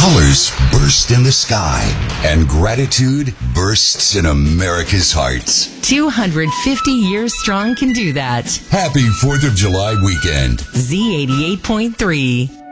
Colors burst in the sky, and gratitude bursts in America's hearts. 250 years strong can do that. Happy 4th of July weekend. Z88.3.